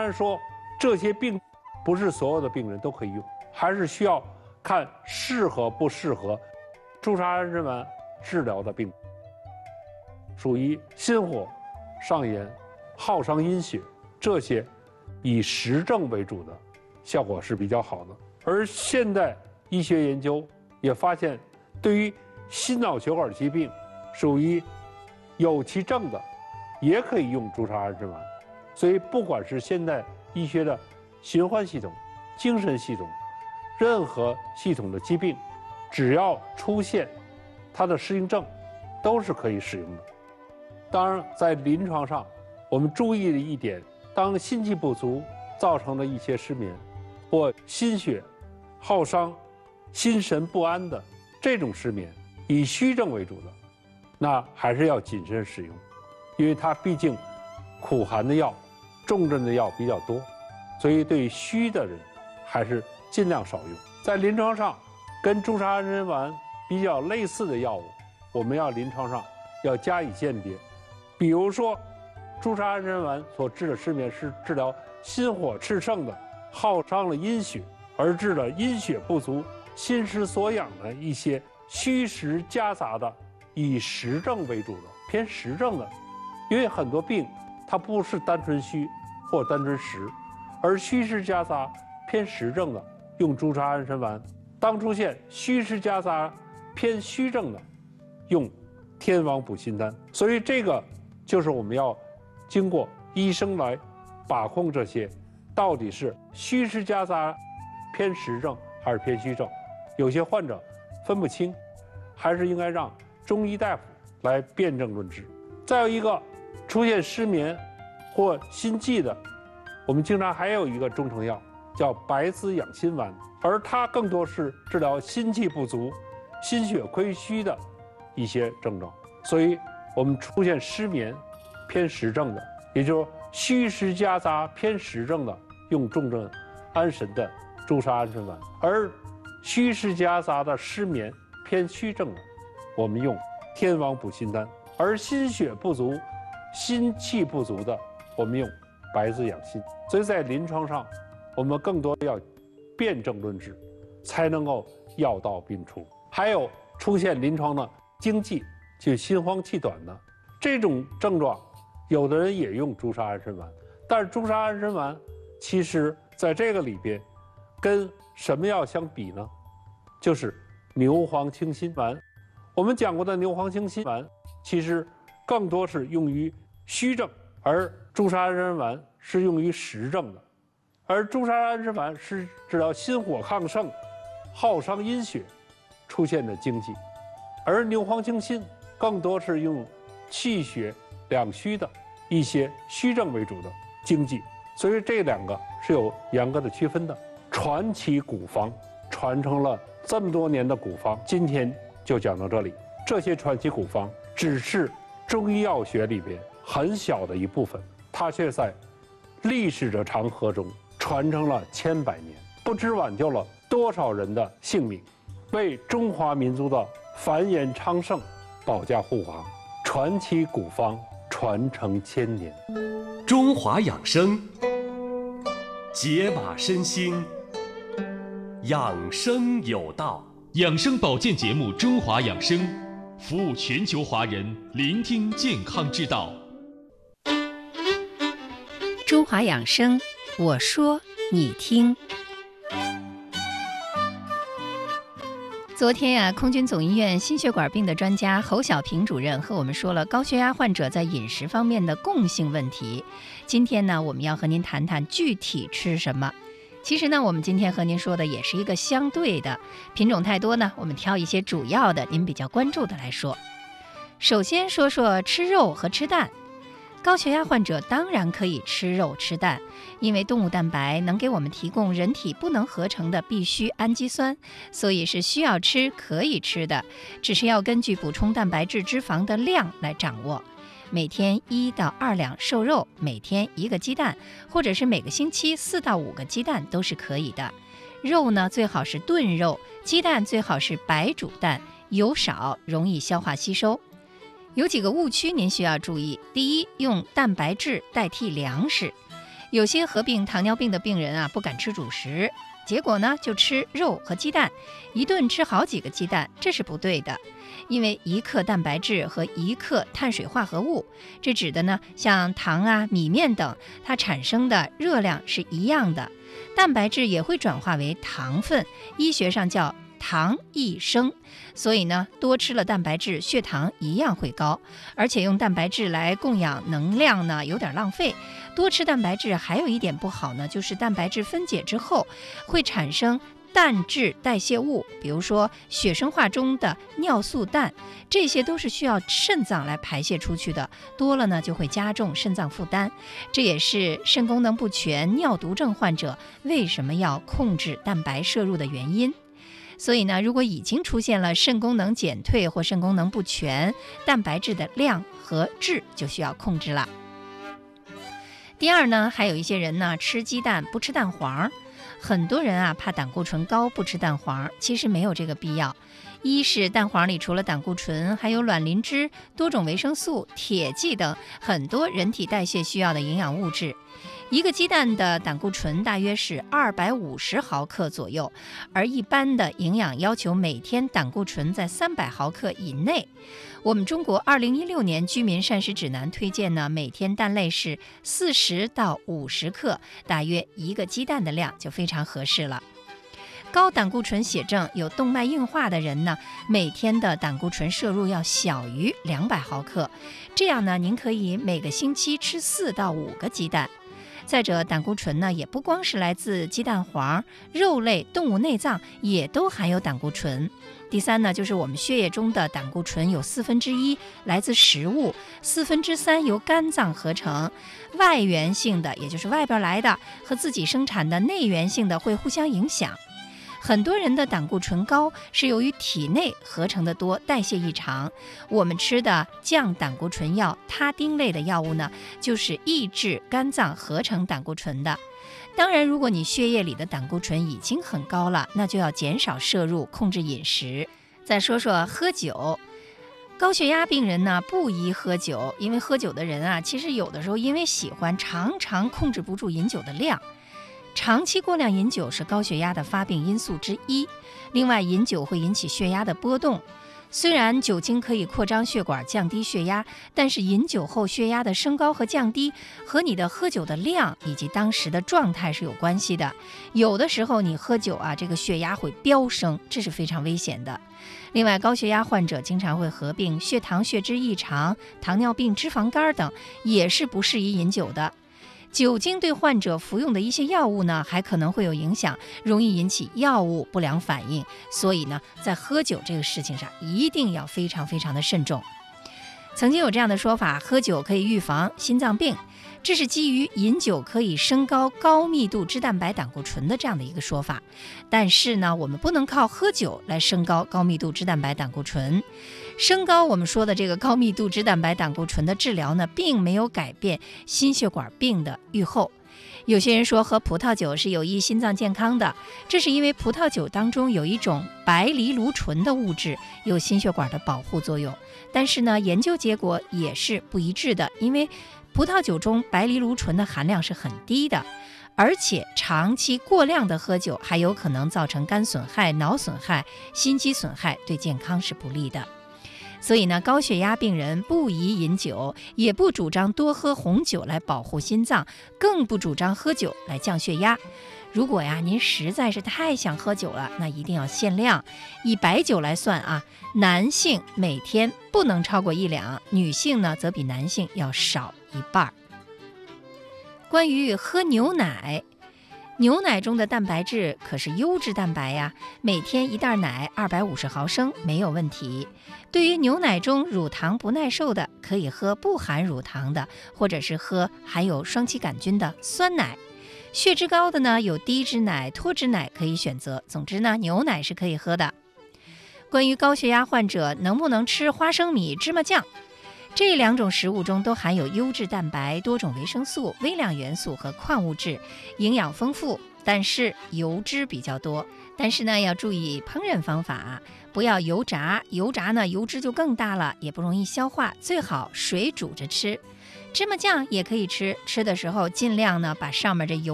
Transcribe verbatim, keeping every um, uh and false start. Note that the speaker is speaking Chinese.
然说，这些病不是所有的病人都可以用，还是需要看适合不适合朱砂安神丸治疗的病，属于心火、上炎、耗伤阴血这些以实证为主的，效果是比较好的。而现代医学研究也发现，对于心脑血管疾病，属于有其症的，也可以用朱砂安神丸。所以，不管是现代医学的循环系统、精神系统，任何系统的疾病，只要出现它的适应症，都是可以使用的。当然，在临床上，我们注意的一点，当心气不足造成的一些失眠，或心血耗伤、心神不安的这种失眠，以虚症为主的，那还是要谨慎使用，因为它毕竟苦寒的药、重症的药比较多，所以对虚的人还是尽量少用。在临床上，跟朱砂安神丸比较类似的药物，我们要临床上要加以鉴别。比如说，朱砂安神丸所治的失眠是治疗心火炽盛的，耗伤了阴血，而治了阴血不足、心失所养的一些虚实夹杂的，以实症为主的偏实症的。因为很多病它不是单纯虚或单纯实，而虚实夹杂偏实症的，用朱砂安神丸；当出现虚实夹杂偏虚症的，用天王补心丹。所以这个就是我们要经过医生来把控，这些到底是虚实夹杂偏实症还是偏虚症。有些患者分不清，还是应该让中医大夫来辨证论治。再有一个，出现失眠或心悸的，我们经常还有一个中成药叫白子养心丸，而它更多是治疗心气不足、心血亏虚的一些症状。所以我们出现失眠偏实症的，也就是虚实夹杂偏实症的，用重症安神的朱砂安神丸；而虚实夹杂的失眠偏虚症的，我们用天王补心丹；而心血不足、心气不足的，我们用白子养心。所以在临床上，我们更多要辨证论治，才能够药到病除。还有出现临床的惊悸，就心慌气短的这种症状，有的人也用朱砂安神丸，但是朱砂安神丸其实在这个里边跟什么药相比呢？就是牛黄清心丸。我们讲过的牛黄清心丸其实更多是用于虚症，而朱砂安神丸是用于实症的。而朱砂安神丸是治疗心火亢盛、耗伤阴血出现的惊悸，而牛黄清心更多是用气血两虚的一些虚症为主的惊悸。所以这两个是有严格的区分的。传奇古方传承了这么多年的古方，今天就讲到这里。这些传奇古方只是中医药学里边很小的一部分，它却在历史的长河中传承了千百年，不知挽救了多少人的性命，为中华民族的繁衍昌盛保驾护航。传奇古方传承千年， 中华养生，解码身心，养生有道。 养生保健节目《中华养生》，服务全球华人，聆听健康之道。 中华养生，我说你听。昨天呀、啊，空军总医院心血管病的专家侯小平主任和我们说了高血压患者在饮食方面的共性问题。今天呢，我们要和您谈谈具体吃什么。其实呢，我们今天和您说的也是一个相对的，品种太多呢，我们挑一些主要的您比较关注的来说。首先说说吃肉和吃蛋。高血压患者当然可以吃肉吃蛋，因为动物蛋白能给我们提供人体不能合成的必需氨基酸，所以是需要吃可以吃的，只是要根据补充蛋白质脂肪的量来掌握。每天一到二两瘦肉，每天一个鸡蛋，或者是每个星期四到五个鸡蛋都是可以的。肉呢，最好是炖肉，鸡蛋最好是白煮蛋，油少，容易消化吸收。有几个误区您需要注意。第一，用蛋白质代替粮食。 有些合并糖尿病的病人啊，不敢吃主食，结果呢就吃肉和鸡蛋，一顿吃好几个鸡蛋，这是不对的。因为一克蛋白质和一克碳水化合物，这指的呢像糖啊、米面等，它产生的热量是一样的。蛋白质也会转化为糖分，医学上叫糖易升，所以呢多吃了蛋白质，血糖一样会高。而且用蛋白质来供养能量呢有点浪费。多吃蛋白质还有一点不好呢，就是蛋白质分解之后会产生蛋质代谢物，比如说血生化中的尿素氮，这些都是需要肾脏来排泄出去的，多了呢就会加重肾脏负担。这也是肾功能不全、尿毒症患者为什么要控制蛋白摄入的原因。所以呢，如果已经出现了肾功能减退或肾功能不全，蛋白质的量和质就需要控制了。第二呢，还有一些人呢吃鸡蛋不吃蛋黄，很多人啊怕胆固醇高不吃蛋黄，其实没有这个必要。一是蛋黄里除了胆固醇，还有卵磷脂、多种维生素、铁剂等很多人体代谢需要的营养物质。一个鸡蛋的胆固醇大约是二百五十毫克左右，而一般的营养要求每天胆固醇在三百毫克以内。我们中国二零一六年居民膳食指南推荐呢，每天蛋类是四十到五十克，大约一个鸡蛋的量就非常合适了。高胆固醇血症有动脉硬化的人呢，每天的胆固醇摄入要小于两百毫克，这样呢，您可以每个星期吃四到五个鸡蛋。再者，胆固醇呢也不光是来自鸡蛋黄，肉类、动物内脏也都含有胆固醇。第三呢，就是我们血液中的胆固醇有四分之一来自食物，四分之三由肝脏合成。外源性的，也就是外边来的，和自己生产的内源性的会互相影响。很多人的胆固醇高是由于体内合成的多，代谢异常。我们吃的降胆固醇药他汀类的药物呢，就是抑制肝脏合成胆固醇的。当然，如果你血液里的胆固醇已经很高了，那就要减少摄入，控制饮食。再说说喝酒，高血压病人呢不宜喝酒，因为喝酒的人啊，其实有的时候因为喜欢，常常控制不住饮酒的量。长期过量饮酒是高血压的发病因素之一。另外，饮酒会引起血压的波动。虽然酒精可以扩张血管降低血压，但是饮酒后血压的升高和降低和你的喝酒的量以及当时的状态是有关系的。有的时候你喝酒啊，这个血压会飙升，这是非常危险的。另外，高血压患者经常会合并血糖、血脂异常、糖尿病、脂肪肝等，也是不适宜饮酒的。酒精对患者服用的一些药物呢，还可能会有影响，容易引起药物不良反应。所以呢，在喝酒这个事情上，一定要非常非常的慎重。曾经有这样的说法，喝酒可以预防心脏病，这是基于饮酒可以升高高密度脂蛋白胆固醇的这样的一个说法。但是呢，我们不能靠喝酒来升高高密度脂蛋白胆固醇。升高我们说的这个高密度脂蛋白胆固醇的治疗呢，并没有改变心血管病的预后。有些人说喝葡萄酒是有益心脏健康的，这是因为葡萄酒当中有一种白藜芦醇的物质，有心血管的保护作用。但是呢，研究结果也是不一致的，因为葡萄酒中白藜芦醇的含量是很低的，而且长期过量的喝酒还有可能造成肝损害、脑损害、心肌损害，对健康是不利的。所以呢，高血压病人不宜饮酒，也不主张多喝红酒来保护心脏，更不主张喝酒来降血压。如果呀，您实在是太想喝酒了，那一定要限量。以白酒来算啊，男性每天不能超过一两，女性呢则比男性要少一半。关于喝牛奶，牛奶中的蛋白质可是优质蛋白呀，每天一袋奶二百五十毫升没有问题。对于牛奶中乳糖不耐受的，可以喝不含乳糖的，或者是喝含有双歧杆菌的酸奶。血脂高的呢，有低脂奶、脱脂奶可以选择。总之呢，牛奶是可以喝的。关于高血压患者能不能吃花生米、芝麻酱，这两种食物中都含有优质蛋白、多种维生素、微量元素和矿物质，营养丰富，但是油脂比较多。但是呢，要注意烹饪方法，不要油炸，油炸呢油脂就更大了，也不容易消化，最好水煮着吃。 芝麻酱也可以吃，吃的时候尽量呢把上面这油